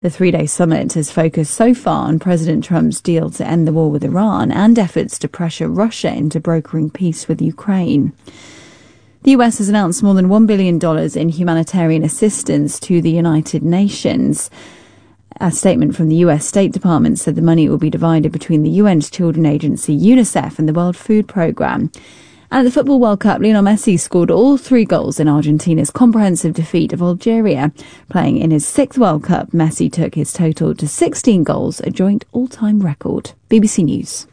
The three-day summit has focused so far on President Trump's deal to end the war with Iran and efforts to pressure Russia into brokering peace with Ukraine. The US has announced more than $1 billion in humanitarian assistance to the United Nations. A statement from the US State Department said the money will be divided between the UN's children agency UNICEF and the World Food Programme. And at the Football World Cup, Lionel Messi scored all 3 goals in Argentina's comprehensive defeat of Algeria. Playing in his 6th World Cup, Messi took his total to 16 goals, a joint all-time record. BBC News.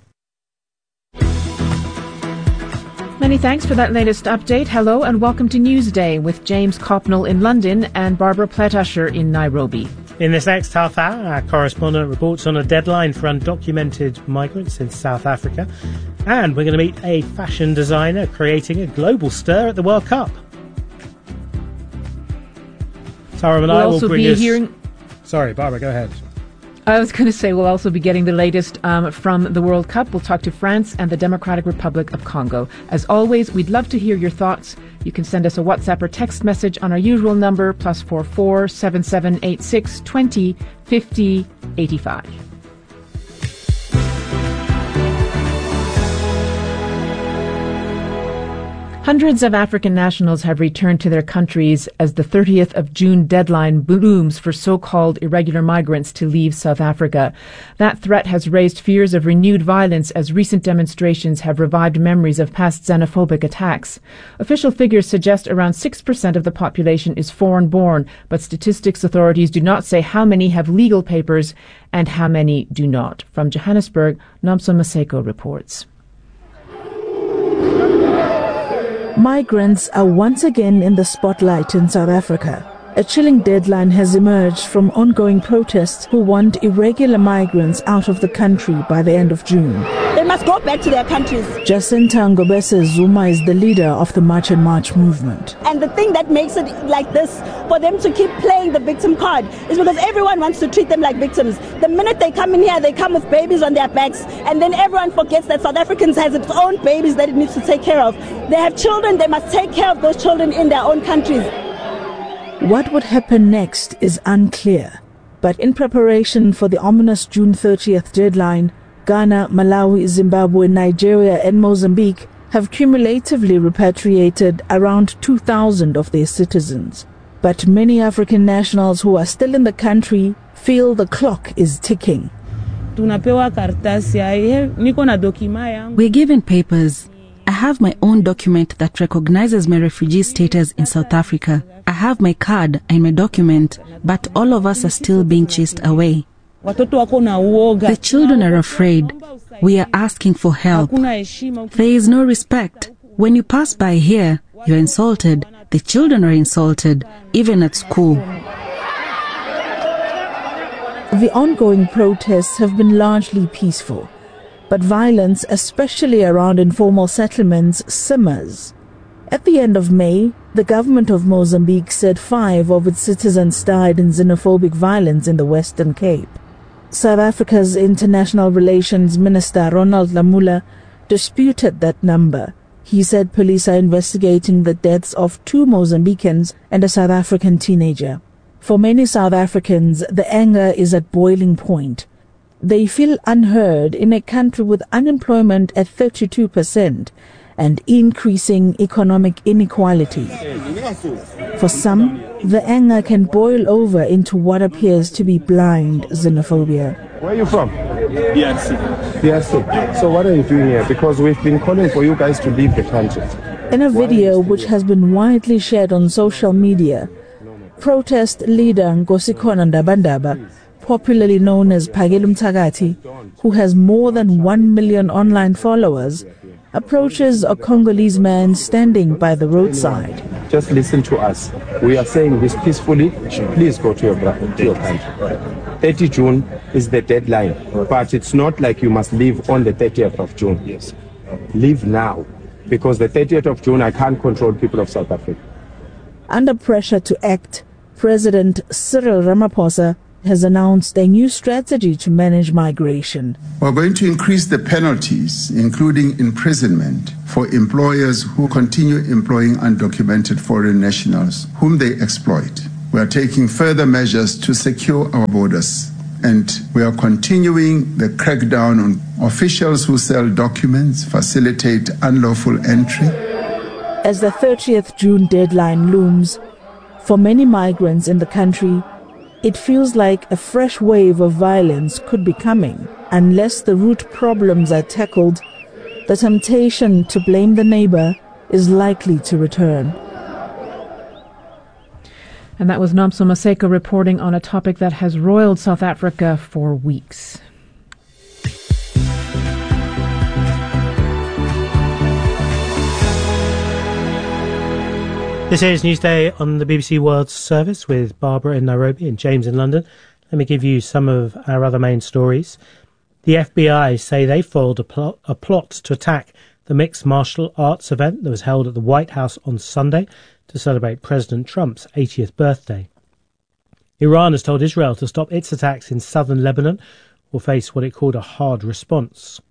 Many thanks for that latest update. Hello and welcome to Newsday with James Copnell in London and Barbara Pletasher in Nairobi. In this next half hour, our correspondent reports on a deadline for undocumented migrants in South Africa. And we're going to meet a fashion designer creating a global stir at the World Cup. Tara and I will bring us... Sorry, Barbara, go ahead. I was going to say we'll also be getting the latest from the World Cup. We'll talk to France and the Democratic Republic of Congo. As always, we'd love to hear your thoughts. You can send us a WhatsApp or text message on our usual number, +44 7786 20 50 85. Hundreds of African nationals have returned to their countries as the 30th of June deadline looms for so-called irregular migrants to leave South Africa. That threat has raised fears of renewed violence as recent demonstrations have revived memories of past xenophobic attacks. Official figures suggest around 6% of the population is foreign-born, but statistics authorities do not say how many have legal papers and how many do not. From Johannesburg, Nomso Maseko reports. Migrants are once again in the spotlight in South Africa. A chilling deadline has emerged from ongoing protests who want irregular migrants out of the country by the end of June. They must go back to their countries. Jacinta Ngobese Zuma is the leader of the March and March movement. And the thing that makes it like this, for them to keep playing the victim card, is because everyone wants to treat them like victims. The minute they come in here, they come with babies on their backs, and then everyone forgets that South Africans has its own babies that it needs to take care of. They have children, they must take care of those children in their own countries. What would happen next is unclear. But in preparation for the ominous June 30th deadline, Ghana, Malawi, Zimbabwe, Nigeria and Mozambique have cumulatively repatriated around 2,000 of their citizens. But many African nationals who are still in the country feel the clock is ticking. We're given papers. I have my own document that recognizes my refugee status in South Africa. I have my card and my document, but all of us are still being chased away. The children are afraid. We are asking for help. There is no respect. When you pass by here, you're insulted. The children are insulted, even at school. The ongoing protests have been largely peaceful, but violence, especially around informal settlements, simmers. At the end of May, the government of Mozambique said 5 of its citizens died in xenophobic violence in the Western Cape. South Africa's International Relations Minister Ronald Lamola disputed that number. He said police are investigating the deaths of 2 Mozambicans and a South African teenager. For many South Africans, the anger is at boiling point. They feel unheard in a country with unemployment at 32% and increasing economic inequality. For some, the anger can boil over into what appears to be blind xenophobia. Where are you from? DRC. So what are you doing here? Because we've been calling for you guys to leave the country. In a video which has been widely shared on social media, protest leader Nkosikhona Ndabandaba, popularly known as Phakile Mthakathi, who has more than 1 million online followers, approaches a Congolese man standing by the roadside. Just listen to us. We are saying this peacefully. Please go to your country. 30 June is the deadline, but it's not like you must leave on the 30th of June. Yes. Leave now, because the 30th of June, I can't control people of South Africa. Under pressure to act, President Cyril Ramaphosa has announced a new strategy to manage migration. We're going to increase the penalties, including imprisonment, for employers who continue employing undocumented foreign nationals whom they exploit. We are taking further measures to secure our borders, and we are continuing the crackdown on officials who sell documents, facilitate unlawful entry. As the 30th June deadline looms, for many migrants in the country, it feels like a fresh wave of violence could be coming. Unless the root problems are tackled, the temptation to blame the neighbor is likely to return. And that was Nomso Maseko reporting on a topic that has roiled South Africa for weeks. This is Newsday on the BBC World Service with Barbara in Nairobi and James in London. Let me give you some of our other main stories. The FBI say they foiled a plot to attack the mixed martial arts event that was held at the White House on Sunday to celebrate President Trump's 80th birthday. Iran has told Israel to stop its attacks in southern Lebanon or face what it called a hard response.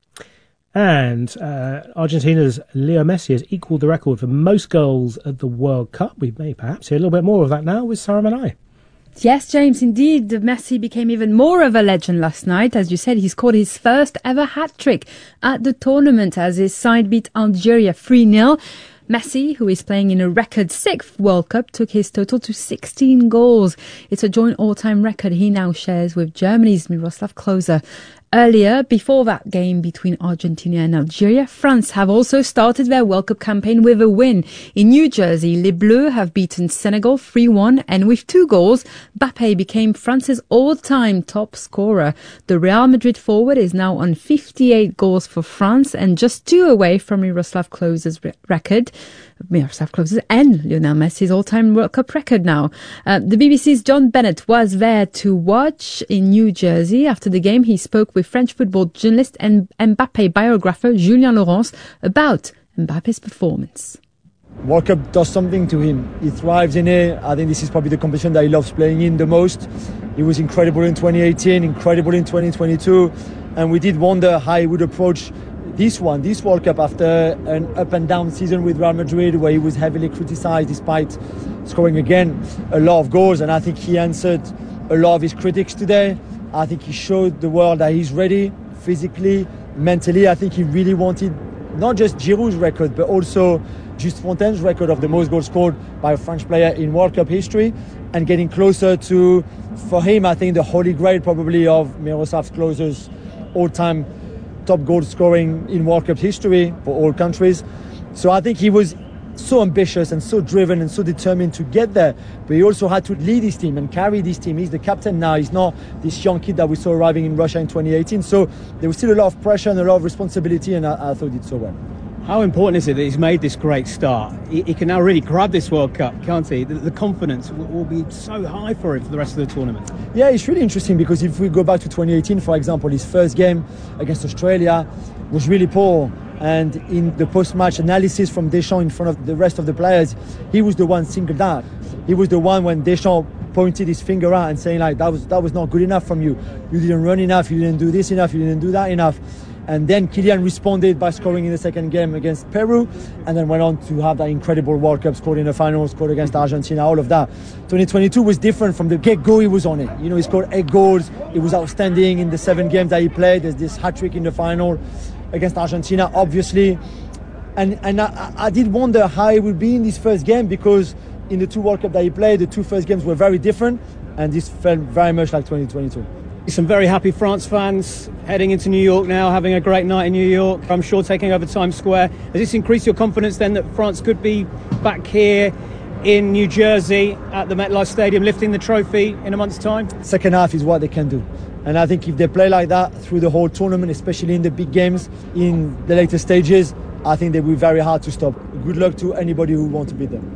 And Argentina's Leo Messi has equalled the record for most goals at the World Cup. We may perhaps hear a little bit more of that now with Sarah Manai. Yes, James, indeed. Messi became even more of a legend last night. As you said, he scored his first ever hat-trick at the tournament as his side beat Algeria 3-0. Messi, who is playing in a record 6th World Cup, took his total to 16 goals. It's a joint all-time record he now shares with Germany's Miroslav Klose. Earlier, before that game between Argentina and Algeria, France have also started their World Cup campaign with a win. In New Jersey, Les Bleus have beaten Senegal 3-1, and with 2 goals, Mbappé became France's all-time top scorer. The Real Madrid forward is now on 58 goals for France and just 2 away from Miroslav Klose's record. Miroslav Klose and Lionel Messi's all-time World Cup record now. The BBC's John Bennett was there to watch in New Jersey. After the game, he spoke with French football journalist and Mbappé biographer Julien Laurence about Mbappe's performance. World Cup does something to him. He thrives in it. I think this is probably the competition that he loves playing in the most. He was incredible in 2018, incredible in 2022, and we did wonder how he would approach this World Cup after an up and down season with Real Madrid where he was heavily criticised despite scoring again a lot of goals, and I think he answered a lot of his critics today. I think he showed the world that he's ready physically, mentally. I think he really wanted not just Giroud's record but also Just Fontaine's record of the most goals scored by a French player in World Cup history, and getting closer to, for him, I think the holy grail probably of Miroslav Klose's all-time top goal scoring in World Cup history for all countries. So I think he was so ambitious and so driven and so determined to get there, but he also had to lead his team and carry this team. He's the captain now. He's not this young kid that we saw arriving in Russia in 2018. So there was still a lot of pressure and a lot of responsibility, and I thought he did so well. How important is it that he's made this great start? He can now really grab this World Cup, can't he? The confidence will be so high for him for the rest of the tournament. Yeah, it's really interesting because if we go back to 2018, for example, his first game against Australia was really poor. And in the post-match analysis from Deschamps in front of the rest of the players, he was the one singled out. He was the one when Deschamps pointed his finger out and saying, like, that was not good enough from you. You didn't run enough, you didn't do this enough, you didn't do that enough. And then Kylian responded by scoring in the second game against Peru, and then went on to have that incredible World Cup, scored in the final, scored against Argentina, all of that. 2022 was different from the get-go. He was on it. You know, he scored 8 goals. He was outstanding in the 7 games that he played. There's this hat-trick in the final against Argentina, obviously. And I did wonder how he would be in this first game, because in the 2 World Cup that he played, the 2 first games were very different, and this felt very much like 2022. Some very happy France fans heading into New York now, having a great night in New York, I'm sure taking over Times Square. Has this increased your confidence then that France could be back here in New Jersey at the MetLife Stadium lifting the trophy in a month's time? Second half is what they can do. And I think if they play like that through the whole tournament, especially in the big games, in the later stages, I think they will be very hard to stop. Good luck to anybody who wants to beat them.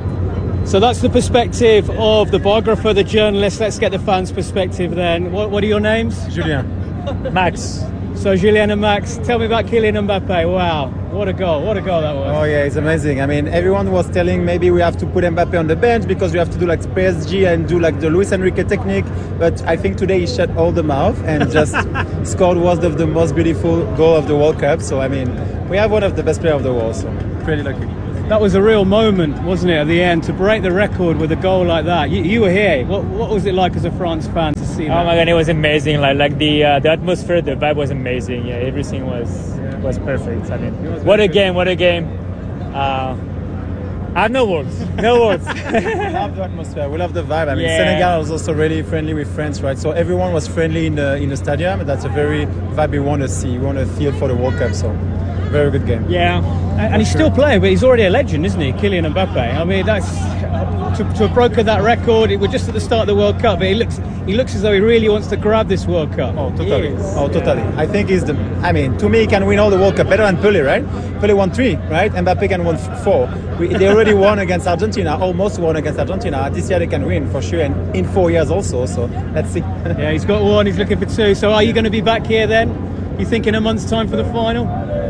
So that's the perspective of the biographer, the journalist. Let's get the fans' perspective then. What are your names? Julien. Max. So Julien and Max, tell me about Kylian Mbappé. Wow, what a goal that was. Oh yeah, it's amazing. I mean, everyone was telling maybe we have to put Mbappé on the bench because we have to do like PSG and do like the Luis Enrique technique. But I think today he shut all the mouth and just scored one of the most beautiful goals of the World Cup. So I mean, we have one of the best players of the world, so pretty lucky. That was a real moment, wasn't it, at the end, to break the record with a goal like that. You were here. What was it like as a France fan to see that? Oh my God, it was amazing. Like the atmosphere, the vibe was amazing. Yeah, everything was perfect. I mean, what a game! I have no words. No words. We love the atmosphere. We love the vibe. I mean, Senegal was also really friendly with France, right? So everyone was friendly in the stadium. That's a very vibe we want to see. We want to feel for the World Cup. So very good game. Yeah, and he's still playing, but he's already a legend, isn't he, Kylian Mbappe? I mean, that's to have broken that record. We're just at the start of the World Cup, but he looks as though he really wants to grab this World Cup. Oh, totally. Totally. I think he's to me, he can win all the World Cup better than Pelé, right? Pelé won 3, right? Mbappe can win 4. They already won against Argentina, almost won against Argentina. This year they can win for sure, and in 4 years also. So let's see. Yeah, he's got 1. He's looking for 2. So are you going to be back here then? You think in a month's time for the final?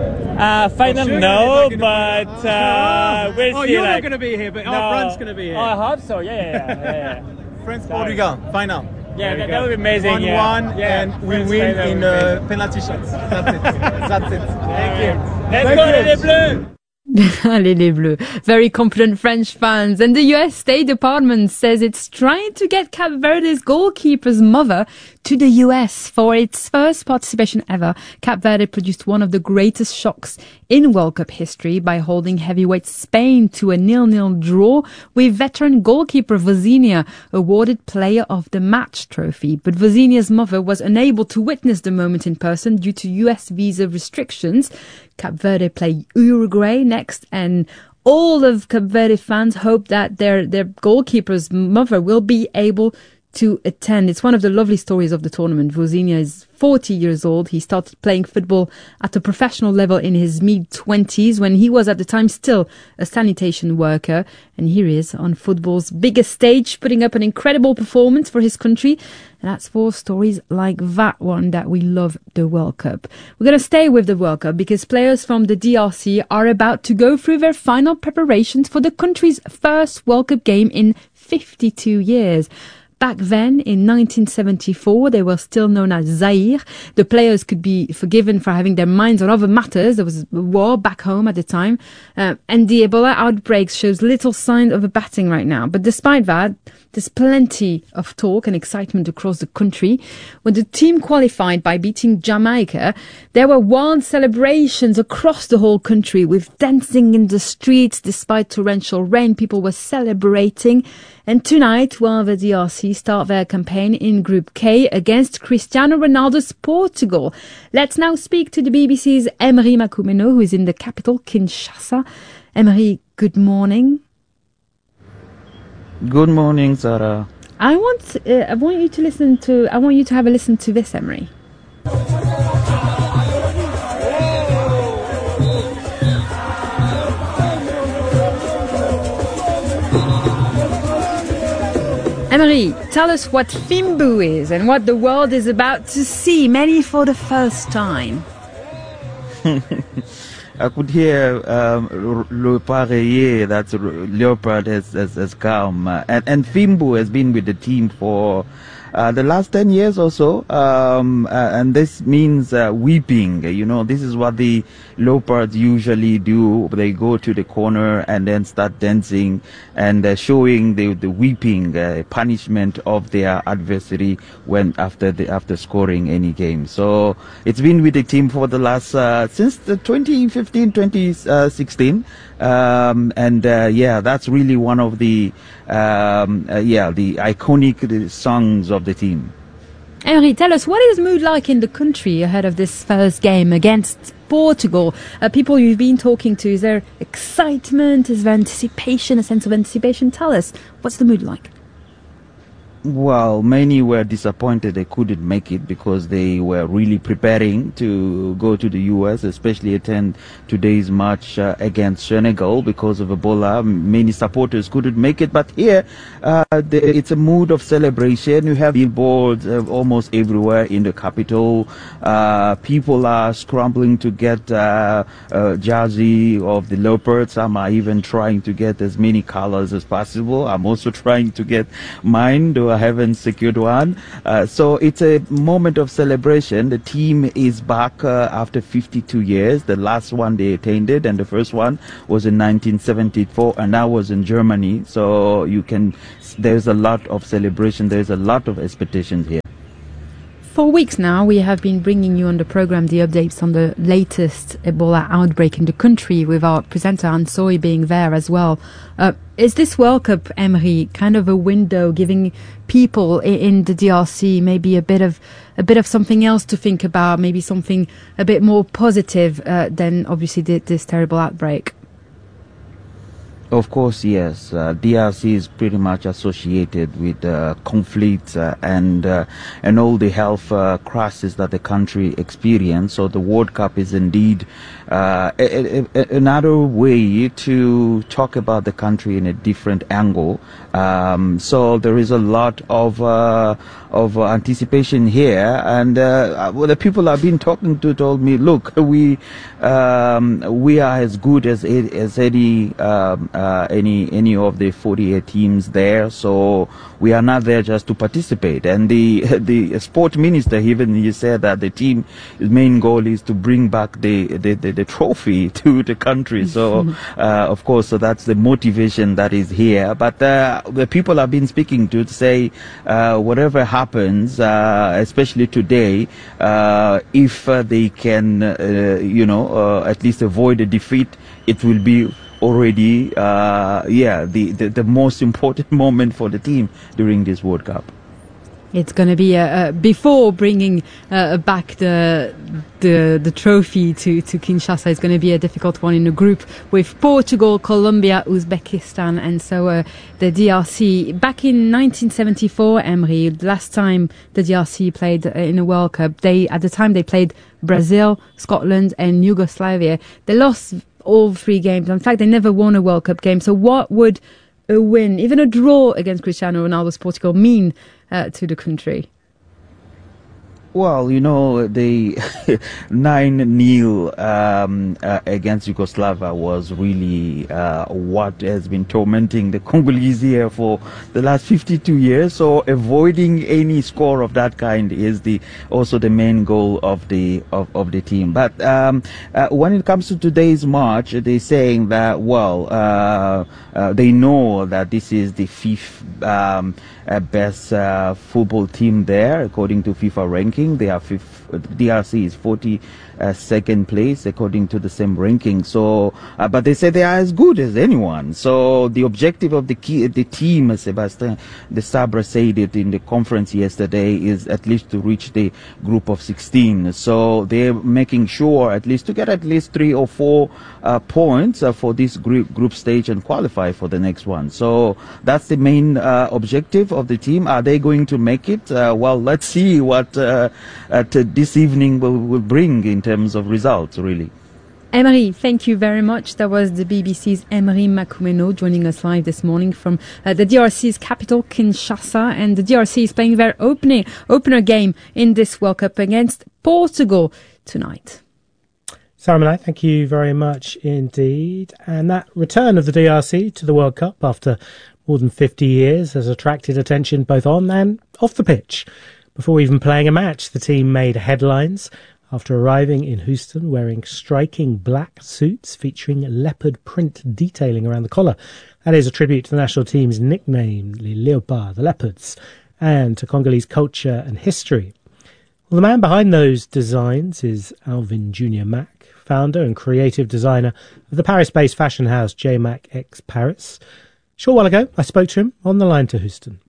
Final, no, but we'll see. Oh, you're not going to be here, but France going to be here. Oh, I hope so. Yeah. France-Portugal, final. Yeah, that would be amazing. 1-1, and we win in penalty shots. That's it. Thank you. Let's go, les Bleus! Allez les Bleus. Very confident French fans. And the US State Department says it's trying to get Cape Verde's goalkeeper's mother to the US for its first participation ever. Cape Verde produced one of the greatest shocks in World Cup history by holding heavyweight Spain to a 0-0 draw, with veteran goalkeeper Vozinha awarded Player of the Match trophy. But Vozinha's mother was unable to witness the moment in person due to US visa restrictions. Cape Verde play Uruguay next, and all of Cape Verde fans hope that their goalkeeper's mother will be able to attend. It's one of the lovely stories of the tournament. Vozinha is 40 years old. He started playing football at a professional level in his mid-20s when he was at the time still a sanitation worker. And here he is on football's biggest stage, putting up an incredible performance for his country. And that's for stories like that one that we love the World Cup. We're going to stay with the World Cup because players from the DRC are about to go through their final preparations for the country's first World Cup game in 52 years. Back then, in 1974, they were still known as Zaire. The players could be forgiven for having their minds on other matters. There was a war back home at the time. And the Ebola outbreak shows little sign of abating right now. But despite that, there's plenty of talk and excitement across the country. When the team qualified by beating Jamaica, there were wild celebrations across the whole country with dancing in the streets. Despite torrential rain, people were celebrating. And tonight, while the DRC start their campaign in Group K against Cristiano Ronaldo's Portugal. Let's now speak to the BBC's Emery Makumeno, who is in the capital, Kinshasa. Emery, good morning. Good morning, Sarah. I want you to have a listen to this, Emery. Emery, tell us what Fimbu is and what the world is about to see, many for the first time. I could hear le pareiller, that's leopard has come. And Fimbu has been with the team for the last 10 years or so. And this means weeping. You know, this is what the leopards usually do. They go to the corner and then start dancing and showing the weeping punishment of their adversary when after scoring any game. So it's been with the team for the last since the 2015, 2016. That's really one of the the iconic songs of the team. Emery, tell us, what is the mood like in the country ahead of this first game against Portugal? People you've been talking to, is there excitement? Is there anticipation, a sense of anticipation? Tell us, what's the mood like? Well, many were disappointed they couldn't make it because they were really preparing to go to the US, especially attend today's match against Senegal because of Ebola. Many supporters couldn't make it, but here it's a mood of celebration. You have billboards almost everywhere in the capital. People are scrambling to get jersey of the leopard. Some are even trying to get as many colors as possible. I'm also trying to get mine, though haven't secured one. So it's a moment of celebration. The team is back after 52 years. The last one they attended, and the first one was in 1974, and that was in Germany. So there's a lot of celebration. There's a lot of expectations here. For weeks now, we have been bringing you on the program the updates on the latest Ebola outbreak in the country, with our presenter Ansoi being there as well. Is this World Cup, Emery, kind of a window giving people in the DRC maybe a bit of something else to think about, maybe something a bit more positive than obviously this terrible outbreak? Of course, yes. DRC is pretty much associated with conflicts and all the health crisis that the country experienced. So the World Cup is indeed another way to talk about the country in a different angle. So there is a lot of anticipation here, and the people I've been talking to told me, look, we are as good as any of the 48 teams there, so we are not there just to participate. And the sport minister even he said that the team's main goal is to bring back the trophy to the country. So of course, so that's the motivation that is here. But the people I've been speaking to say whatever happens, especially today, if they can at least avoid a defeat, it will be already the most important moment for the team during this World Cup. It's going to be before bringing back the trophy to Kinshasa. It's going to be a difficult one in a group with Portugal, Colombia, Uzbekistan, and so the DRC. Back in 1974, Emery, last time the DRC played in a World Cup, at the time they played Brazil, Scotland, and Yugoslavia. They lost all 3 games. In fact, they never won a World Cup game. So what would a win, even a draw against Cristiano Ronaldo's Portugal, mean to the country? Well, the 9-0 against Yugoslavia was really what has been tormenting the Congolese here for the last 52 years. So avoiding any score of that kind is also the main goal of the team. But when it comes to today's match, they're saying that they know that this is the 5th best football team there according to FIFA ranking. They are DRC is 42nd place according to the same ranking. So, but they say they are as good as anyone. So the objective of the team, Sébastien de Sabre said it in the conference yesterday, is at least to reach the group of 16. So they're making sure at least to get at least 3 or 4 points for this group stage and qualify for the next one. So that's the main objective of the team. Are they going to make it? Well, let's see what this evening will bring in terms of results, really. Emery, thank you very much. That was the BBC's Emery Makumeno joining us live this morning from the DRC's capital, Kinshasa. And the DRC is playing their opener game in this World Cup against Portugal tonight. Sarah Malay, thank you very much indeed. And that return of the DRC to the World Cup after more than 50 years has attracted attention both on and off the pitch. Before even playing a match, the team made headlines after arriving in Houston wearing striking black suits featuring leopard print detailing around the collar. That is a tribute to the national team's nickname, Les Léopards, the Leopards, and to Congolese culture and history. Well, the man behind those designs is Alvin Junior Mack, founder and creative designer of the Paris-based fashion house J. Mack X Paris. A short while ago, I spoke to him on the line to Houston.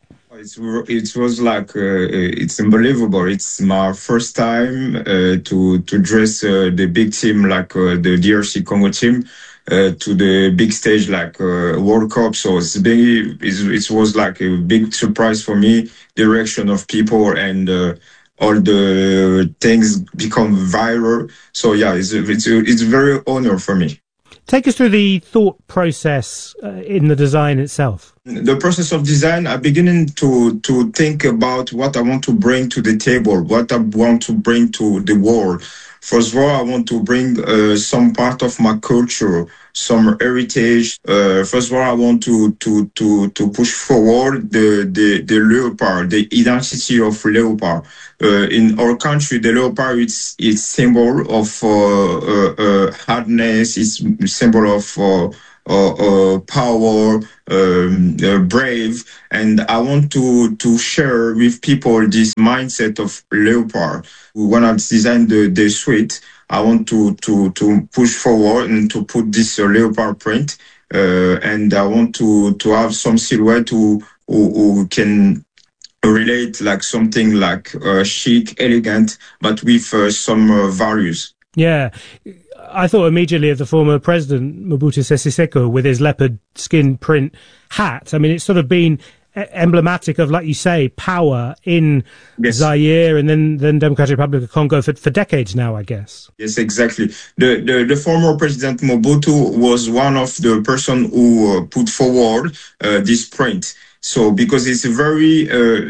It was like it's unbelievable. It's my first time to dress the big team like the DRC Congo team to the big stage like World Cup. So it was like a big surprise for me. The reaction of people and all the things become viral. So yeah, it's a very honor for me. Take us through the thought process in the design itself. The process of design, I'm beginning to think about what I want to bring to the table, what I want to bring to the world. First of all, I want to bring some part of my culture, some heritage. First of all, I want to push forward the leopard, the identity of leopard. In our country, the leopard is symbol of hardness. It's symbol of power, brave, and I want to share with people this mindset of leopard. When I designed the suite, I want to push forward and to put this leopard print, and I want to have some silhouette who can relate like something like chic, elegant, but with some values. Yeah. I thought immediately of the former president, Mobutu Sese Seko, with his leopard skin print hat. I mean, it's sort of been emblematic of, like you say, power in Zaire and then Democratic Republic of Congo for decades now, I guess. Yes, exactly. The former president Mobutu was one of the person who put forward this print. So, because it's very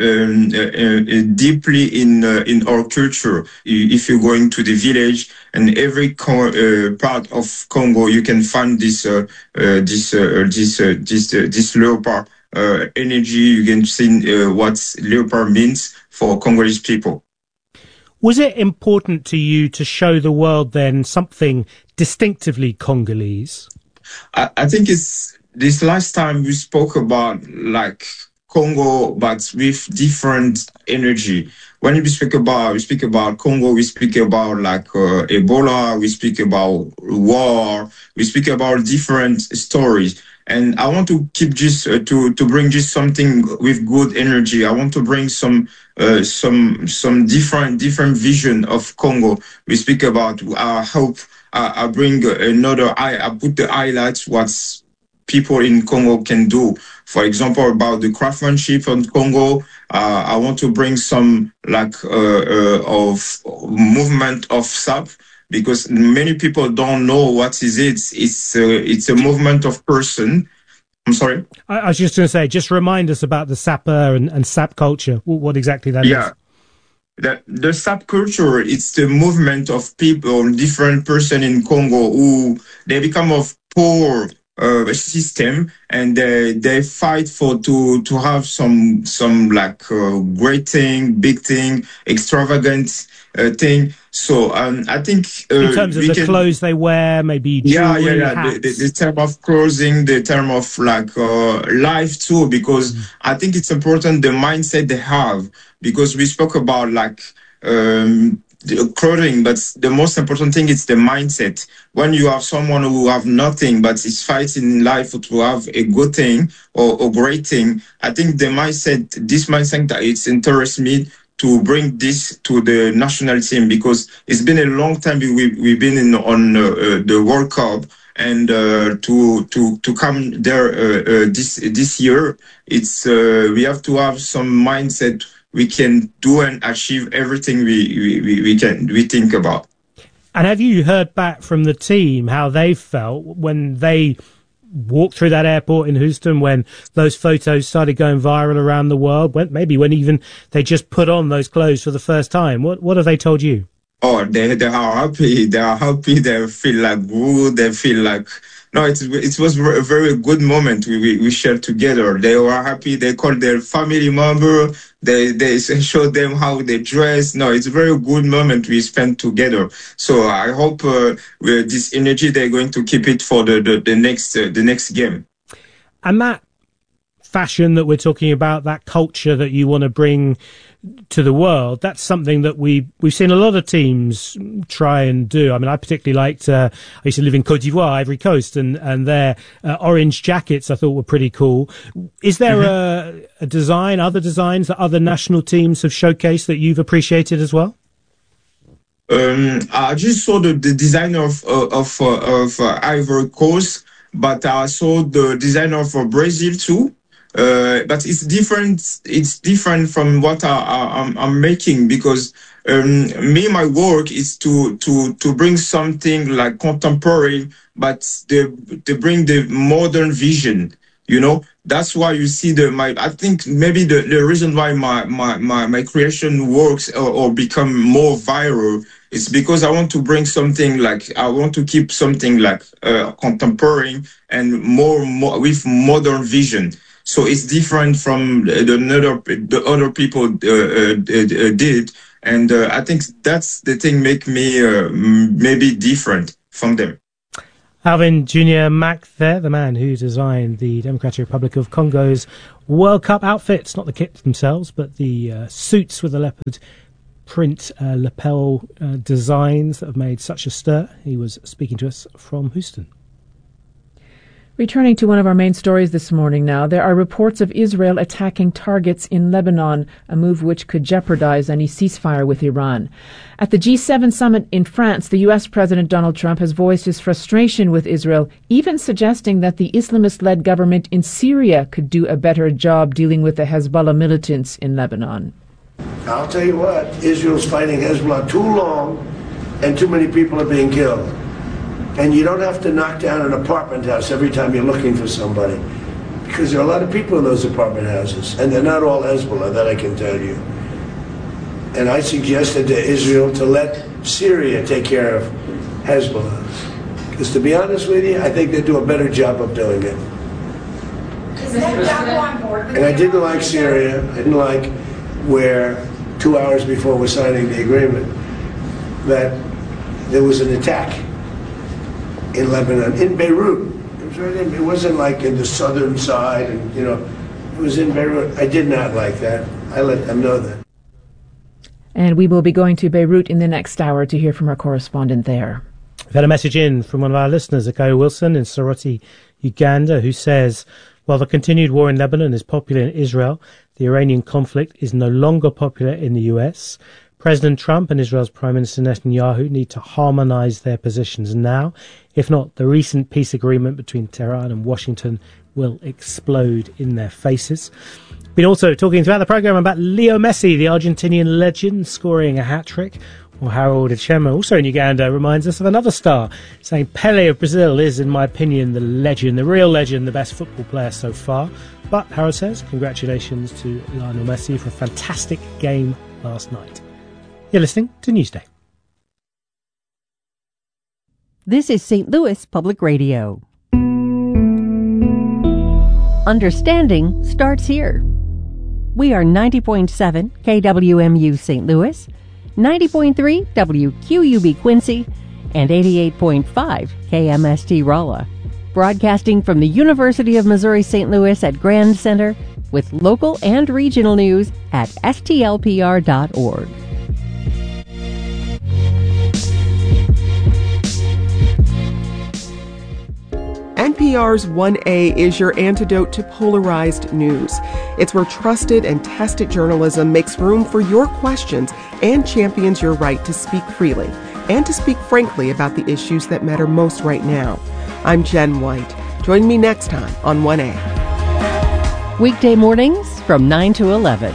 deeply in our culture. If you're going to the village and every part of Congo, you can find this leopard energy. You can see what leopard means for Congolese people. Was it important to you to show the world then something distinctively Congolese? I think it's. This last time we spoke about like Congo, but with different energy. When we speak about Congo, we speak about like Ebola, we speak about war, we speak about different stories. And I want to keep just to bring just something with good energy. I want to bring some different vision of Congo. We speak about I hope I bring another I put the highlights what's people in Congo can do. For example, about the craftsmanship in Congo, I want to bring some like of movement of SAP, because many people don't know what is it. It's a movement of person. I'm sorry? I was just going to say, just remind us about the sapper and SAP culture, what exactly that is. The SAP culture, it's the movement of people, different person in Congo who they become of poor system, and they fight for to have some like great thing, big thing, extravagant thing. So I think in terms of the clothes they wear, maybe jewelry, hats. The term of clothing, the term of like life too, because I think it's important the mindset they have, because we spoke about like the clothing, but the most important thing is the mindset. When you have someone who have nothing but is fighting in life to have a good thing or a great thing, I think this mindset, it interests me to bring this to the national team, because it's been a long time we've been on the World Cup, and to come there this year, it's we have to have some mindset. We can do and achieve everything we think about. And have you heard back from the team how they felt when they walked through that airport in Houston, when those photos started going viral around the world, when even they just put on those clothes for the first time? What have they told you? Oh, they are happy. They are happy. They feel like good. They feel like, no, it was a very good moment we shared together. They were happy. They called their family member. They showed them how they dress. No, it's a very good moment we spent together. So I hope with this energy they're going to keep it for the next game. And that fashion that we're talking about, that culture that you want to bring to the world, that's something that we've seen a lot of teams try and do. I mean, I particularly liked, I used to live in Côte d'Ivoire, Ivory Coast, and their orange jackets I thought were pretty cool. Is there a design, other designs that other national teams have showcased that you've appreciated as well? I just saw the design of Ivory Coast, but I saw the design of Brazil too. But it's different. It's different from what I'm making, because my work is to bring something like contemporary, but they bring the modern vision. You know, that's why you see I think maybe the reason why my creation works or become more viral It's because I want to bring something I want to keep something contemporary and more with modern vision. So it's different from the other people did. And I think that's the thing make me maybe different from them. Alvin Junior Mack there, the man who designed the Democratic Republic of Congo's World Cup outfits, not the kits themselves, but the suits with the leopard print lapel designs that have made such a stir. He was speaking to us from Houston. Returning to one of our main stories this morning now, there are reports of Israel attacking targets in Lebanon, a move which could jeopardize any ceasefire with Iran. At the G7 summit in France, the U.S. President Donald Trump has voiced his frustration with Israel, even suggesting that the Islamist-led government in Syria could do a better job dealing with the Hezbollah militants in Lebanon. I'll tell you what, Israel's fighting Hezbollah too long and too many people are being killed. And you don't have to knock down an apartment house every time you're looking for somebody, because there are a lot of people in those apartment houses, and they're not all Hezbollah, that I can tell you. And I suggested to Israel to let Syria take care of Hezbollah. Because to be honest with you, I think they do a better job of doing it. And I didn't like Syria. I didn't like where 2 hours before we're signing the agreement that there was an attack in Lebanon, in Beirut. It wasn't like in the southern side, and it was in Beirut. I did not like that. I let them know that. And we will be going to Beirut in the next hour to hear from our correspondent there. We've had a message in from one of our listeners, Akoya Wilson in Soroti, Uganda, who says, while the continued war in Lebanon is popular in Israel, the Iranian conflict is no longer popular in the US. President Trump and Israel's Prime Minister Netanyahu need to harmonize their positions now. If not, the recent peace agreement between Tehran and Washington will explode in their faces. Been also talking throughout the programme about Leo Messi, the Argentinian legend, scoring a hat-trick. Or Harold Achema, also in Uganda, reminds us of another star, saying Pele of Brazil is, in my opinion, the legend, the real legend, the best football player so far. But Harold says, congratulations to Lionel Messi for a fantastic game last night. You're listening to Newsday. This is St. Louis Public Radio. Understanding starts here. We are 90.7 KWMU St. Louis, 90.3 WQUB Quincy, and 88.5 KMST Rolla. Broadcasting from the University of Missouri St. Louis at Grand Center, with local and regional news at stlpr.org. NPR's 1A is your antidote to polarized news. It's where trusted and tested journalism makes room for your questions and champions your right to speak freely and to speak frankly about the issues that matter most right now. I'm Jen White. Join me next time on 1A. Weekday mornings from 9 to 11.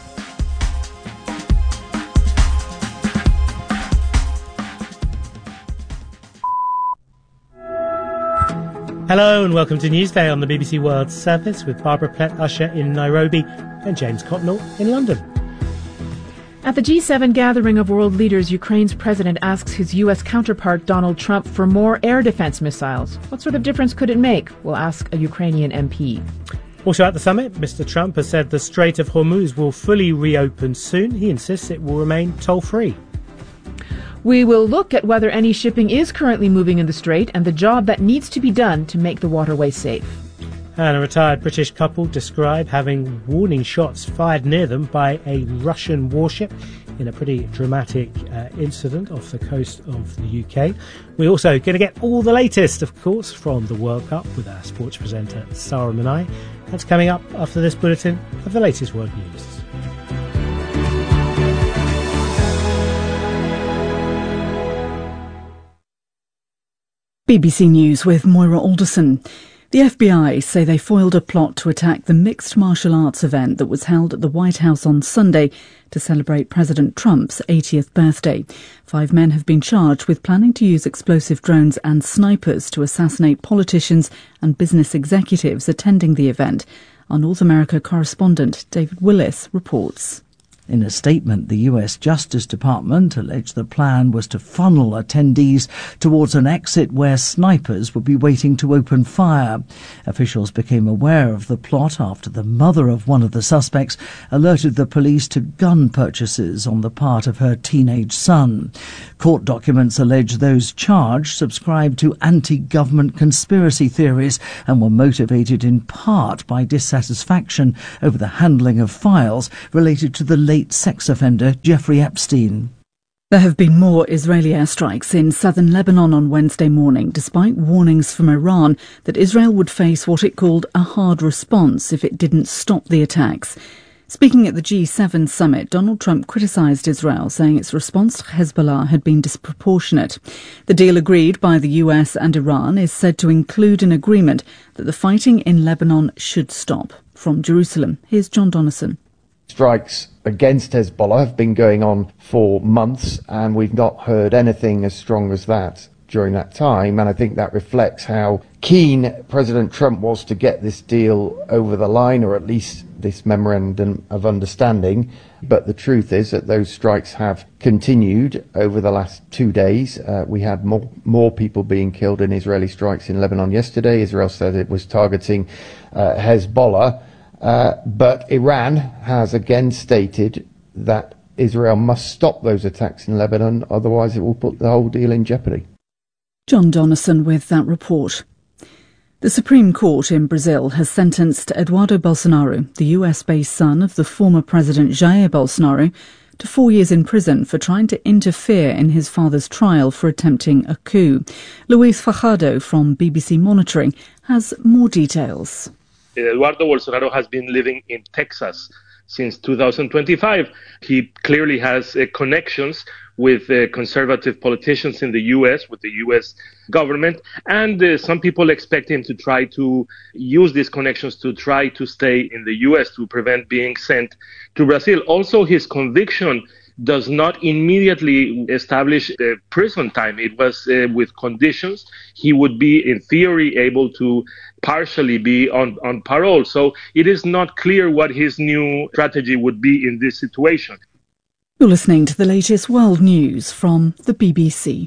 Hello and welcome to Newsday on the BBC World Service with Barbara Plett-Usher in Nairobi and James Cotnell in London. At the G7 gathering of world leaders, Ukraine's president asks his U.S. counterpart Donald Trump for more air defense missiles. What sort of difference could it make? We'll ask a Ukrainian MP. Also at the summit, Mr. Trump has said the Strait of Hormuz will fully reopen soon. He insists it will remain toll-free. We will look at whether any shipping is currently moving in the Strait and the job that needs to be done to make the waterway safe. And a retired British couple describe having warning shots fired near them by a Russian warship in a pretty dramatic incident off the coast of the UK. We're also going to get all the latest, of course, from the World Cup with our sports presenter Sarah Manai. That's coming up after this bulletin of the latest world news. BBC News with Moira Alderson. The FBI say they foiled a plot to attack the mixed martial arts event that was held at the White House on Sunday to celebrate President Trump's 80th birthday. 5 men have been charged with planning to use explosive drones and snipers to assassinate politicians and business executives attending the event. Our North America correspondent David Willis reports. In a statement, the US Justice Department alleged the plan was to funnel attendees towards an exit where snipers would be waiting to open fire. Officials became aware of the plot after the mother of one of the suspects alerted the police to gun purchases on the part of her teenage son. Court documents allege those charged subscribed to anti-government conspiracy theories and were motivated in part by dissatisfaction over the handling of files related to the late sex offender Jeffrey Epstein. There have been more Israeli airstrikes in southern Lebanon on Wednesday morning, despite warnings from Iran that Israel would face what it called a hard response if it didn't stop the attacks. Speaking at the G7 summit, Donald Trump criticised Israel, saying its response to Hezbollah had been disproportionate. The deal agreed by the US and Iran is said to include an agreement that the fighting in Lebanon should stop. From Jerusalem, here's John Donnison. Strikes against Hezbollah have been going on for months, and we've not heard anything as strong as that during that time, and I think that reflects how keen President Trump was to get this deal over the line, or at least this memorandum of understanding. But the truth is that those strikes have continued over the last 2 days. We had more people being killed in Israeli strikes in Lebanon yesterday. Israel said it was targeting Hezbollah. But Iran has again stated that Israel must stop those attacks in Lebanon, otherwise it will put the whole deal in jeopardy. John Donnison with that report. The Supreme Court in Brazil has sentenced Eduardo Bolsonaro, the US-based son of the former President Jair Bolsonaro, to 4 years in prison for trying to interfere in his father's trial for attempting a coup. Luis Fajardo from BBC Monitoring has more details. Eduardo Bolsonaro has been living in Texas since 2025. He clearly has connections with conservative politicians in the U.S., with the U.S. government, and some people expect him to try to use these connections to try to stay in the U.S. to prevent being sent to Brazil. Also, his conviction does not immediately establish prison time. It was with conditions. He would be, in theory, able to partially be on parole. So it is not clear what his new strategy would be in this situation. You're listening to the latest world news from the BBC.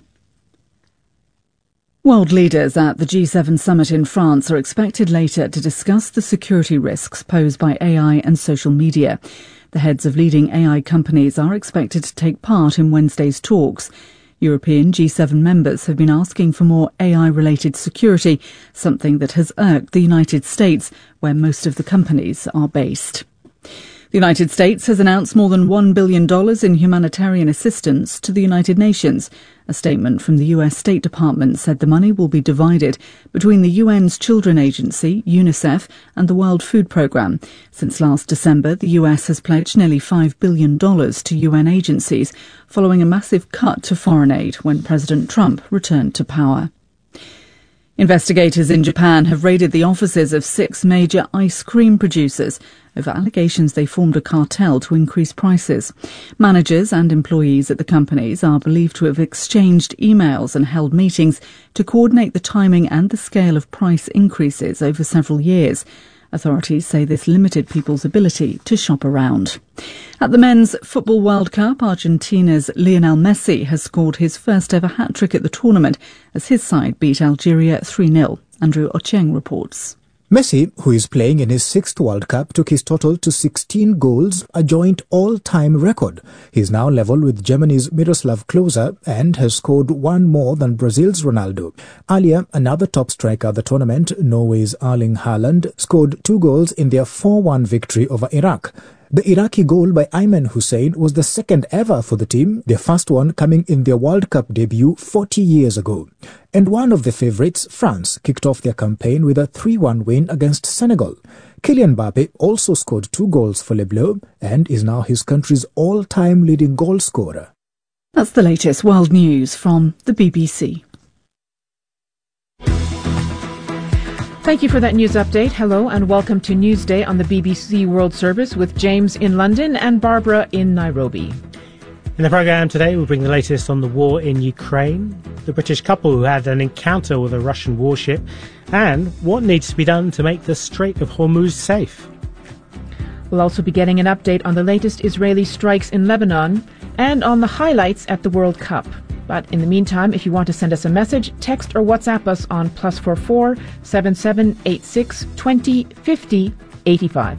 World leaders at the G7 summit in France are expected later to discuss the security risks posed by AI and social media. The heads of leading AI companies are expected to take part in Wednesday's talks. European G7 members have been asking for more AI-related security, something that has irked the United States, where most of the companies are based. The United States has announced more than $1 billion in humanitarian assistance to the United Nations. A statement from the US State Department said the money will be divided between the UN's Children Agency, UNICEF, and the World Food Programme. Since last December, the US has pledged nearly $5 billion to UN agencies, following a massive cut to foreign aid when President Trump returned to power. Investigators in Japan have raided the offices of 6 major ice cream producers over allegations they formed a cartel to increase prices. Managers and employees at the companies are believed to have exchanged emails and held meetings to coordinate the timing and the scale of price increases over several years. Authorities say this limited people's ability to shop around. At the Men's Football World Cup, Argentina's Lionel Messi has scored his first ever hat-trick at the tournament as his side beat Algeria 3-0. Andrew Ocheng reports. Messi, who is playing in his 6th World Cup, took his total to 16 goals, a joint all-time record. He is now level with Germany's Miroslav Klose and has scored one more than Brazil's Ronaldo. Earlier, another top striker of the tournament, Norway's Erling Haaland, scored 2 goals in their 4-1 victory over Iraq. The Iraqi goal by Ayman Hussein was the second ever for the team, their first one coming in their World Cup debut 40 years ago. And one of the favourites, France, kicked off their campaign with a 3-1 win against Senegal. Kylian Mbappe also scored 2 goals for Les Bleus and is now his country's all-time leading goal scorer. That's the latest world news from the BBC. Thank you for that news update. Hello and welcome to Newsday on the BBC World Service with James in London and Barbara in Nairobi. In the programme today, we'll bring the latest on the war in Ukraine, the British couple who had an encounter with a Russian warship, and what needs to be done to make the Strait of Hormuz safe. We'll also be getting an update on the latest Israeli strikes in Lebanon and on the highlights at the World Cup. But in the meantime, if you want to send us a message, text or WhatsApp us on +44 7786 20 50 85.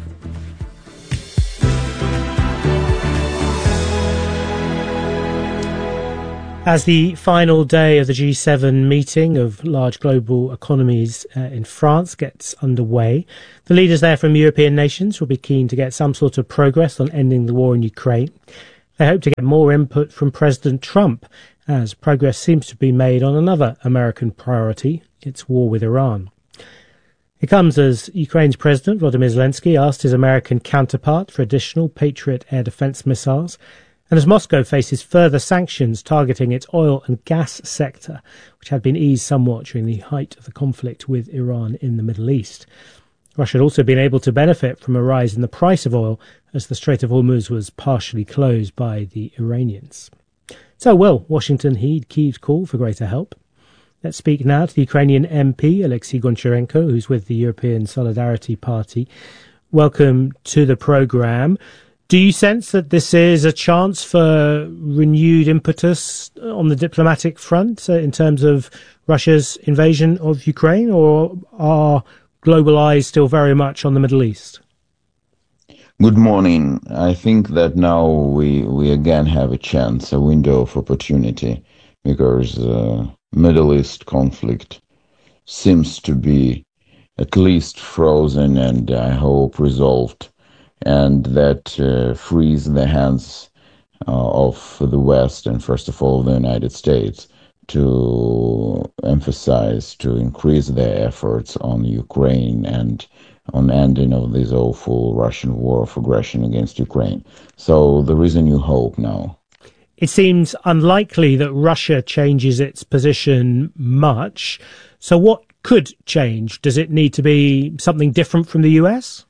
As the final day of the G7 meeting of large global economies in France gets underway, the leaders there from European nations will be keen to get some sort of progress on ending the war in Ukraine. They hope to get more input from President Trump, as progress seems to be made on another American priority, its war with Iran. It comes as Ukraine's President Volodymyr Zelensky asked his American counterpart for additional Patriot air defense missiles, and as Moscow faces further sanctions targeting its oil and gas sector, which had been eased somewhat during the height of the conflict with Iran in the Middle East. Russia had also been able to benefit from a rise in the price of oil as the Strait of Hormuz was partially closed by the Iranians. So will Washington heed Kyiv's call for greater help? Let's speak now to the Ukrainian MP, Alexei Goncharenko, who's with the European Solidarity Party. Welcome to the programme. Do you sense that this is a chance for renewed impetus on the diplomatic front in terms of Russia's invasion of Ukraine, or are global eyes still very much on the Middle East? Good morning. I think that now we again have a chance, a window of opportunity, because the Middle East conflict seems to be at least frozen and I hope resolved, and that frees the hands of the West and first of all the United States to emphasize, to increase their efforts on Ukraine and on ending of this awful Russian war of aggression against Ukraine. So there is a new hope now. It seems unlikely that Russia changes its position much. So what could change? Does it need to be something different from the US?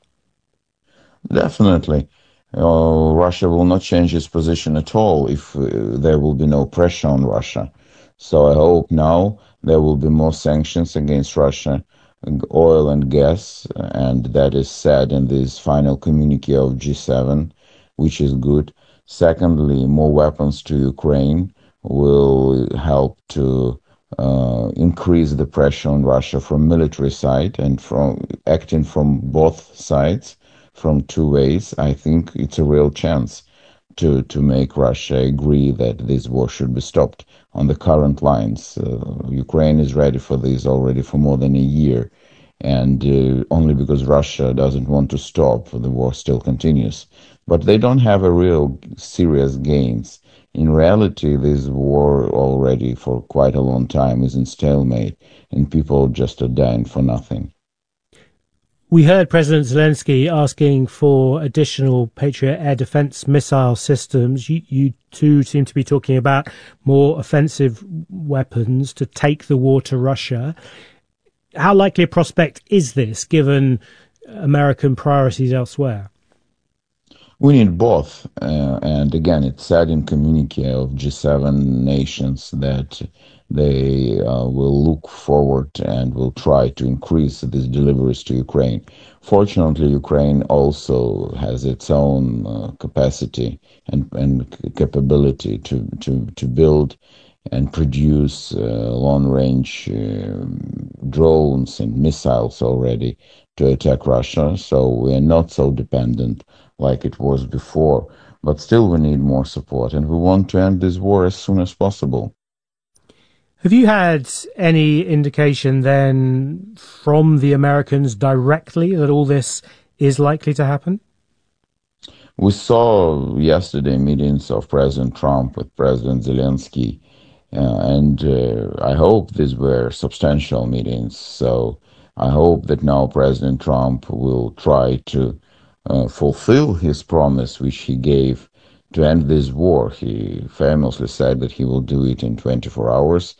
Definitely. Russia will not change its position at all if there will be no pressure on Russia. So I hope now there will be more sanctions against Russia, oil and gas, and that is said in this final communique of G7, which is good. Secondly, more weapons to Ukraine will help to increase the pressure on Russia from military side and from acting from both sides. From two ways, I think it's a real chance to make Russia agree that this war should be stopped on the current lines. Ukraine is ready for this already for more than a year, and only because Russia doesn't want to stop, the war still continues. But they don't have a real serious gains. In reality, this war already for quite a long time is in stalemate, and people just are dying for nothing. We heard President Zelensky asking for additional Patriot air defense missile systems. You too seem to be talking about more offensive weapons to take the war to Russia. How likely a prospect is this, given American priorities elsewhere? We need both. And again, it's said in communique of G7 nations that they will look forward and will try to increase these deliveries to Ukraine. Fortunately, Ukraine also has its own capacity and capability to build and produce long-range drones and missiles already to attack Russia. So we are not so dependent like it was before. But still we need more support, and we want to end this war as soon as possible. Have you had any indication then from the Americans directly that all this is likely to happen? We saw yesterday meetings of President Trump with President Zelensky, and I hope these were substantial meetings. So I hope that now President Trump will try to fulfill his promise which he gave to end this war. He famously said that he will do it in 24 hours.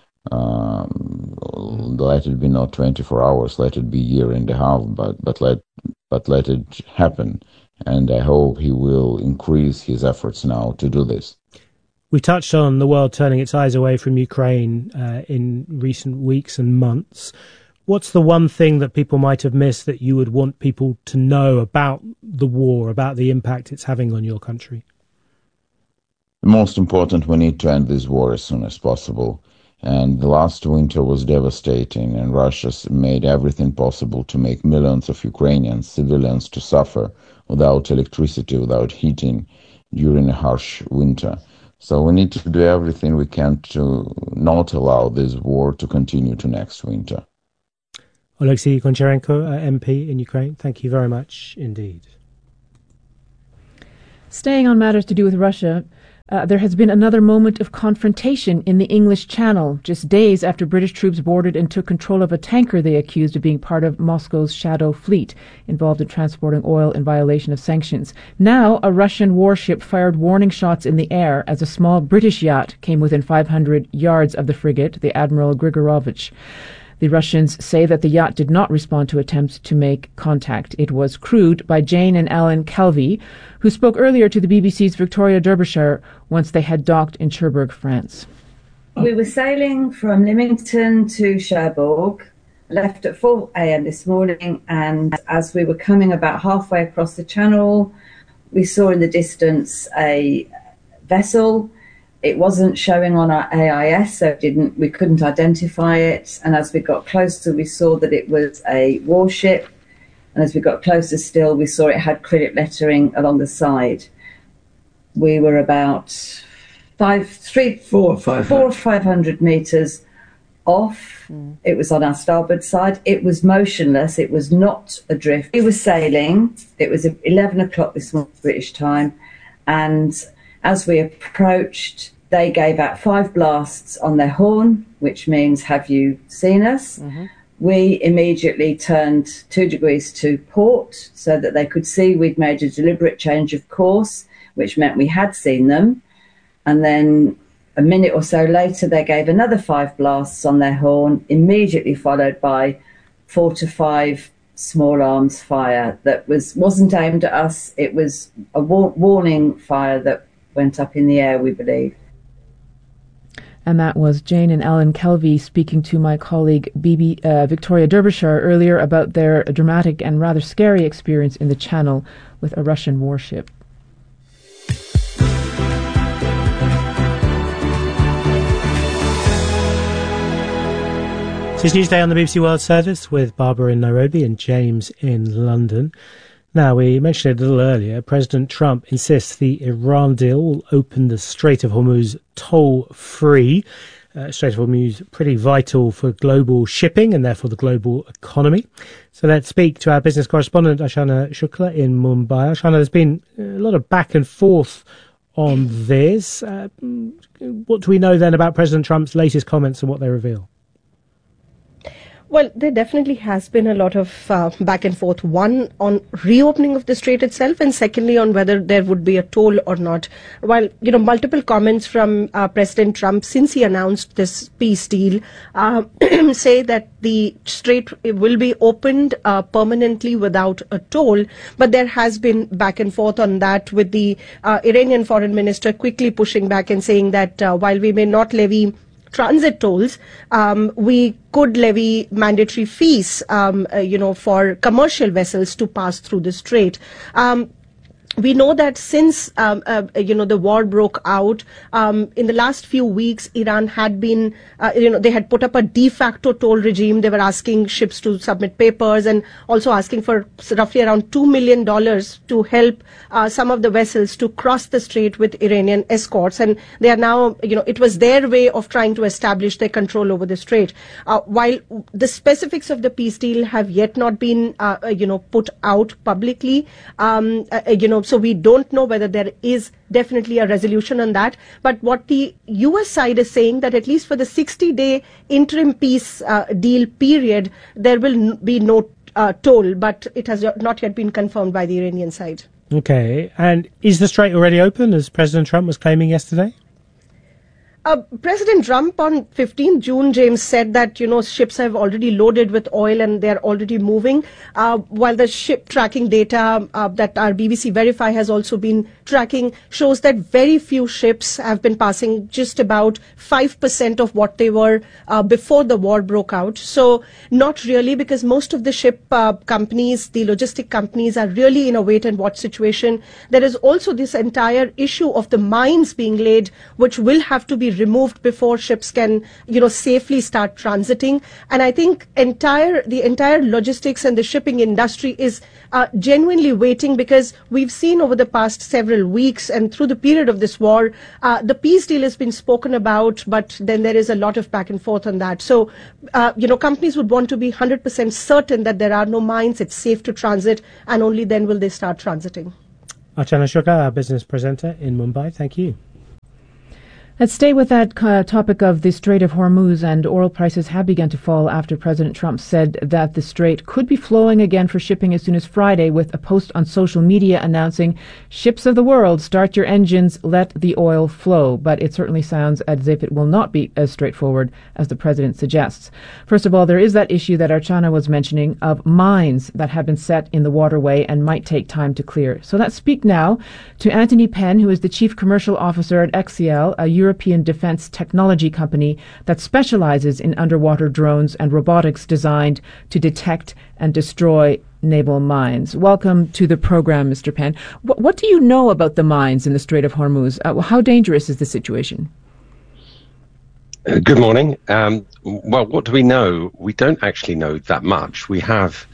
Let it be not 24 hours, let it be a year and a half, but let it happen. And I hope he will increase his efforts now to do this. We touched on the world turning its eyes away from Ukraine in recent weeks and months. What's the one thing that people might have missed that you would want people to know about the war, about the impact it's having on your country? The most important, we need to end this war as soon as possible. And the last winter was devastating, and Russia made everything possible to make millions of Ukrainians, civilians, to suffer without electricity, without heating during a harsh winter. So we need to do everything we can to not allow this war to continue to next winter. Oleksiy Goncharenko, MP in Ukraine, thank you very much indeed. Staying on matters to do with Russia, there has been another moment of confrontation in the English Channel, just days after British troops boarded and took control of a tanker they accused of being part of Moscow's shadow fleet, involved in transporting oil in violation of sanctions. Now, a Russian warship fired warning shots in the air as a small British yacht came within 500 yards of the frigate, the Admiral Grigorovich. The Russians say that the yacht did not respond to attempts to make contact. It was crewed by Jane and Alan Calvi, who spoke earlier to the BBC's Victoria Derbyshire once they had docked in Cherbourg, France. We were sailing from Lymington to Cherbourg, left at 4 a.m. this morning, and as we were coming about halfway across the channel, we saw in the distance a vessel. It wasn't showing on our AIS, so we couldn't identify it. And as we got closer, we saw that it was a warship. And as we got closer still, we saw it had cryptic lettering along the side. We were about 400 or 500 meters off. It was on our starboard side. It was motionless. It was not adrift. We were sailing. It was 11 o'clock this morning, British time. And as we approached, they gave out 5 blasts on their horn, which means, have you seen us? Mm-hmm. We immediately turned 2 degrees to port so that they could see we'd made a deliberate change of course, which meant we had seen them. And then a minute or so later, they gave another 5 blasts on their horn, immediately followed by 4 to 5 small arms fire that wasn't aimed at us. It was a warning fire that went up in the air, we believe. And that was Jane and Alan Kelvey speaking to my colleague Victoria Derbyshire earlier about their dramatic and rather scary experience in the Channel with a Russian warship. This is Newsday on the BBC World Service with Barbara in Nairobi and James in London. Now, we mentioned it a little earlier, President Trump insists the Iran deal will open the Strait of Hormuz toll-free. Strait of Hormuz pretty vital for global shipping and therefore the global economy. So let's speak to our business correspondent, Ashana Shukla in Mumbai. Ashana, there's been a lot of back and forth on this. What do we know then about President Trump's latest comments and what they reveal? Well, there definitely has been a lot of back and forth. One, on reopening of the strait itself, and secondly, on whether there would be a toll or not. While, multiple comments from President Trump since he announced this peace deal say that the strait will be opened permanently without a toll. But there has been back and forth on that, with the Iranian foreign minister quickly pushing back and saying that while we may not levy transit tolls, we could levy mandatory fees, for commercial vessels to pass through the strait. We know that since, the war broke out, in the last few weeks, Iran had been, they had put up a de facto toll regime. They were asking ships to submit papers and also asking for roughly around $2 million to help some of the vessels to cross the strait with Iranian escorts. And they are now, it was their way of trying to establish their control over the strait. While the specifics of the peace deal have yet not been, put out publicly, so we don't know whether there is definitely a resolution on that. But what the US side is saying, that at least for the 60-day interim peace deal period, there will be no toll, but it has not yet been confirmed by the Iranian side. Okay. And is the strait already open, as President Trump was claiming yesterday? President Trump on 15th June, James, said that, ships have already loaded with oil and they're already moving, while the ship tracking data that our BBC Verify has also been tracking shows that very few ships have been passing, just about 5% of what they were before the war broke out. So not really, because most of the ship companies, the logistic companies, are really in a wait and watch situation. There is also this entire issue of the mines being laid, which will have to be removed before ships can, safely start transiting. And I think the entire logistics and the shipping industry is genuinely waiting, because we've seen over the past several weeks and through the period of this war, the peace deal has been spoken about, but then there is a lot of back and forth on that. So, companies would want to be 100% certain that there are no mines, it's safe to transit, and only then will they start transiting. Archana Shukla, our business presenter in Mumbai, thank you. Let's stay with that topic of the Strait of Hormuz, and oil prices have begun to fall after President Trump said that the strait could be flowing again for shipping as soon as Friday, with a post on social media announcing, "Ships of the world, start your engines, let the oil flow." But it certainly sounds as if it will not be as straightforward as the president suggests. First of all, there is that issue that Archana was mentioning of mines that have been set in the waterway and might take time to clear. So let's speak now to Anthony Penn, who is the Chief Commercial Officer at XCL, a European defense technology company that specializes in underwater drones and robotics designed to detect and destroy naval mines. Welcome to the program, Mr. Penn. What do you know about the mines in the Strait of Hormuz? How dangerous is the situation? Good morning. Well, what do we know? We don't actually know that much. We have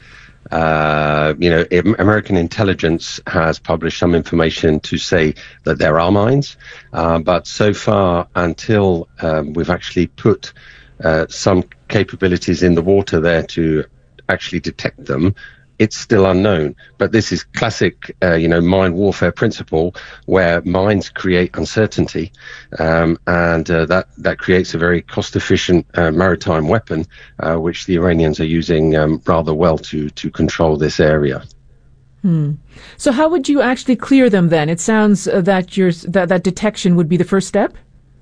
American intelligence has published some information to say that there are mines, but so far, until we've actually put some capabilities in the water there to actually detect them, it's still unknown. But this is classic, mine warfare principle, where mines create uncertainty, and that creates a very cost-efficient maritime weapon, which the Iranians are using rather well to control this area. So how would you actually clear them then? It sounds that detection would be the first step?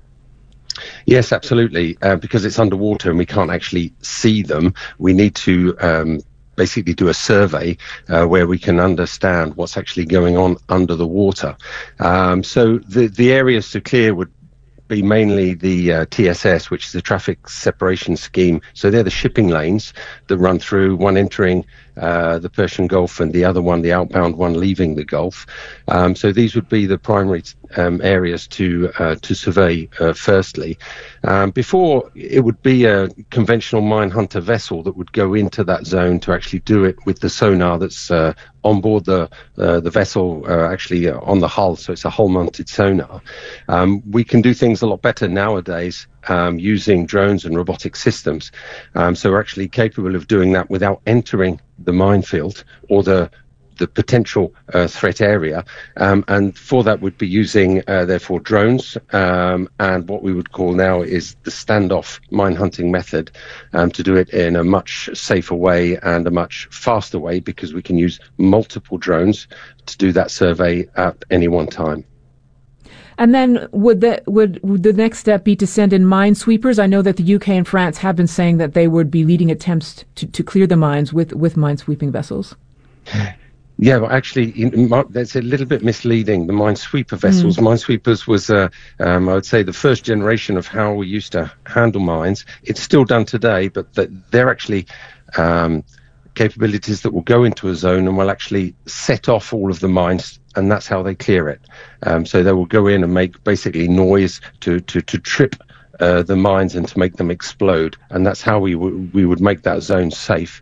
Yes, absolutely, because it's underwater and we can't actually see them. We need to basically do a survey where we can understand what's actually going on under the water. So the areas to clear would be mainly the TSS, which is the traffic separation scheme. So they're the shipping lanes that run through, one entering the Persian Gulf and the other one, the outbound one, leaving the Gulf. So these would be the primary areas to survey firstly. Before, it would be a conventional mine hunter vessel that would go into that zone to actually do it with the sonar that's on board the vessel, actually on the hull, so it's a hull-mounted sonar. We can do things a lot better nowadays using drones and robotic systems. So we're actually capable of doing that without entering the minefield or the potential threat area, and for that would be using therefore drones, and what we would call now is the standoff mine hunting method, to do it in a much safer way and a much faster way, because we can use multiple drones to do that survey at any one time. And then would the next step be to send in minesweepers? I know that the UK and France have been saying that they would be leading attempts to clear the mines with minesweeping vessels. Yeah, well, actually, that's a little bit misleading. The minesweeper vessels, minesweepers was, I would say, the first generation of how we used to handle mines. It's still done today, but they're actually capabilities that will go into a zone and will actually set off all of the mines, and that's how they clear it. So they will go in and make basically noise to trip the mines and to make them explode, and that's how we would make that zone safe.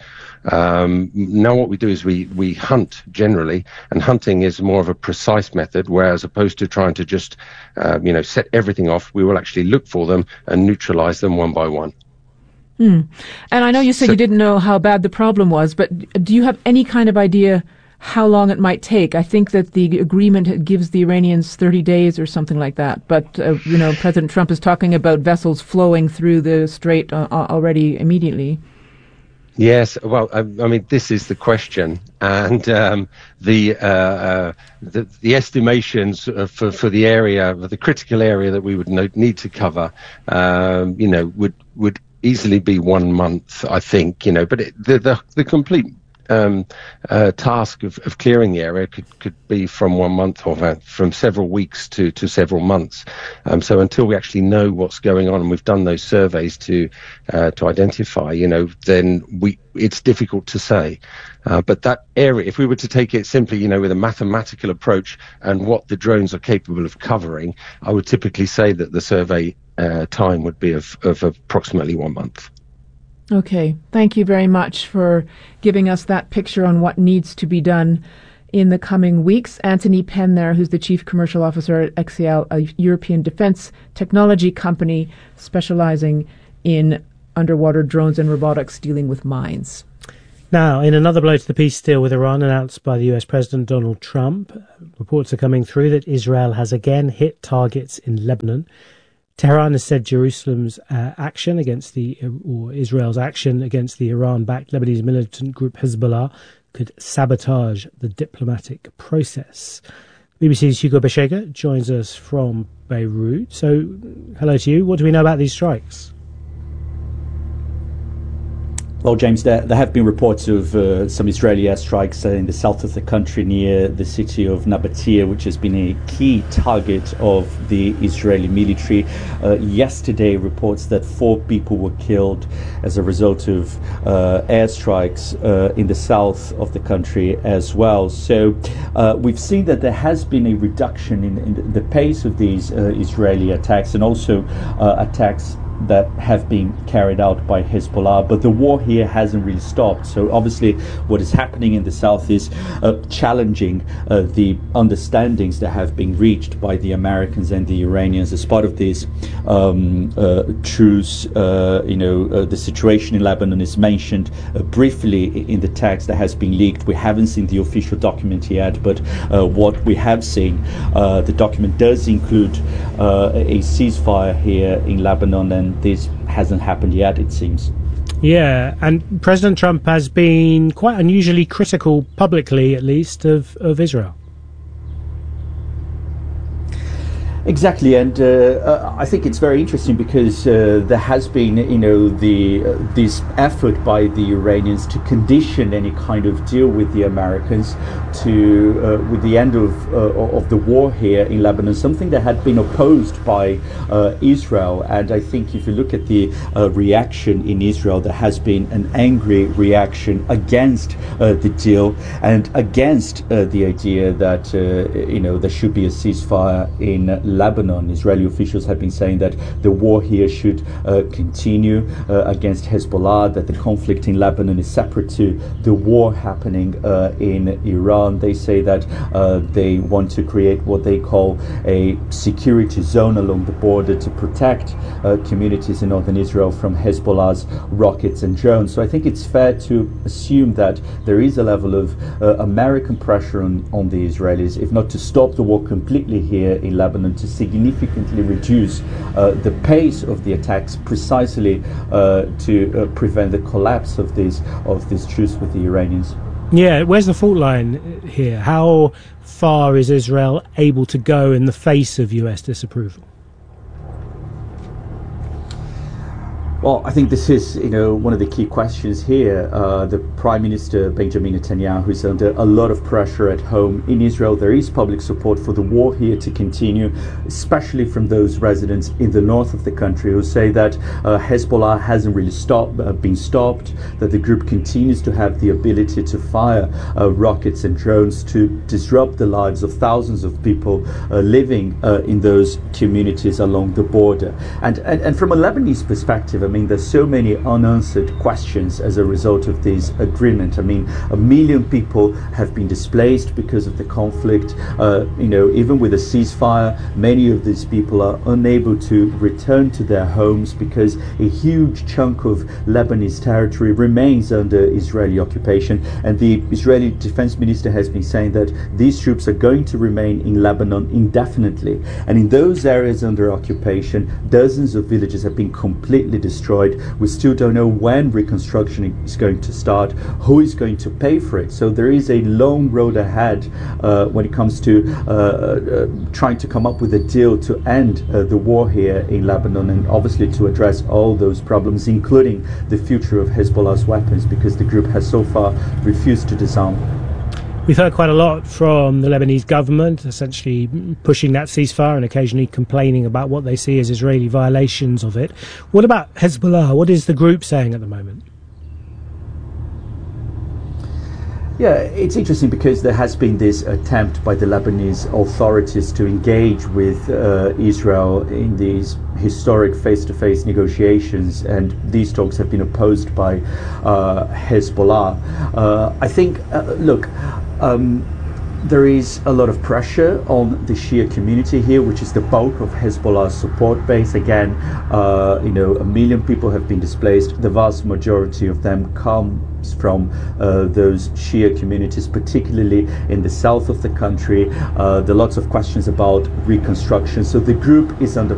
Now what we do is we hunt generally, and hunting is more of a precise method, where as opposed to trying to just set everything off, we will actually look for them and neutralize them one by one. And I know you said you didn't know how bad the problem was, but do you have any kind of idea how long it might take? I think that the agreement gives the Iranians 30 days or something like that. But, President Trump is talking about vessels flowing through the strait already immediately. Yes, well, I mean, this is the question, and the estimations for the area, the critical area that we would need to cover, would easily be 1 month, I think. But the complete task of clearing the area could be from 1 month or from several weeks to several months. So until we actually know what's going on, and we've done those surveys to identify, then it's difficult to say. But that area, if we were to take it simply, with a mathematical approach and what the drones are capable of covering, I would typically say that the survey time would be of approximately 1 month. Okay. Thank you very much for giving us that picture on what needs to be done in the coming weeks. Anthony Penn there, who's the Chief Commercial Officer at XCL, a European defense technology company specializing in underwater drones and robotics dealing with mines. Now, in another blow to the peace deal with Iran announced by the US President Donald Trump, reports are coming through that Israel has again hit targets in Lebanon. Tehran has said Jerusalem's action against Israel's action against the Iran-backed Lebanese militant group Hezbollah could sabotage the diplomatic process. BBC's Hugo Beshega joins us from Beirut. So, hello to you. What do we know about these strikes? Well, James, there have been reports of some Israeli airstrikes in the south of the country near the city of Nabatea, which has been a key target of the Israeli military. Yesterday, reports that 4 people were killed as a result of airstrikes in the south of the country as well. So we've seen that there has been a reduction in the pace of these Israeli attacks, and also attacks that have been carried out by Hezbollah, but the war here hasn't really stopped. So obviously what is happening in the south is challenging the understandings that have been reached by the Americans and the Iranians as part of this truce. The situation in Lebanon is mentioned briefly in the text that has been leaked. We haven't seen the official document yet, but what we have seen, the document does include a ceasefire here in Lebanon, and this hasn't happened yet, it seems. Yeah, and President Trump has been quite unusually critical, publicly at least, of Israel. Exactly, and I think it's very interesting because there has been, this effort by the Iranians to condition any kind of deal with the Americans to with the end of the war here in Lebanon, something that had been opposed by Israel. And I think if you look at the reaction in Israel, there has been an angry reaction against the deal and against the idea that there should be a ceasefire in Lebanon. Israeli officials have been saying that the war here should continue against Hezbollah, that the conflict in Lebanon is separate to the war happening in Iran. They say that they want to create what they call a security zone along the border to protect communities in northern Israel from Hezbollah's rockets and drones. So I think it's fair to assume that there is a level of American pressure on the Israelis, if not to stop the war completely here in Lebanon, to significantly reduce the pace of the attacks, precisely to prevent the collapse of this truce with the Iranians. Yeah, where's the fault line here? How far is Israel able to go in the face of US disapproval? Well, I think this is, one of the key questions here. The Prime Minister Benjamin Netanyahu is under a lot of pressure at home in Israel. There is public support for the war here to continue, especially from those residents in the north of the country who say that Hezbollah hasn't really been stopped, that the group continues to have the ability to fire rockets and drones to disrupt the lives of thousands of people living in those communities along the border. And from a Lebanese perspective, there's so many unanswered questions as a result of this agreement. 1 million people have been displaced because of the conflict. Even with a ceasefire, many of these people are unable to return to their homes because a huge chunk of Lebanese territory remains under Israeli occupation. And the Israeli defense minister has been saying that these troops are going to remain in Lebanon indefinitely. And in those areas under occupation, dozens of villages have been completely destroyed. destroyed. We still don't know when reconstruction is going to start, who is going to pay for it. So there is a long road ahead when it comes to trying to come up with a deal to end the war here in Lebanon, and obviously to address all those problems, including the future of Hezbollah's weapons, because the group has so far refused to disarm. We've heard quite a lot from the Lebanese government, essentially pushing that ceasefire and occasionally complaining about what they see as Israeli violations of it. What about Hezbollah? What is the group saying at the moment? Yeah, it's interesting because there has been this attempt by the Lebanese authorities to engage with Israel in these historic face-to-face negotiations, and these talks have been opposed by Hezbollah. I think, there is a lot of pressure on the Shia community here, which is the bulk of Hezbollah's support base. Again, 1 million people have been displaced. The vast majority of them comes from those Shia communities, particularly in the south of the country. There are lots of questions about reconstruction. So the group is under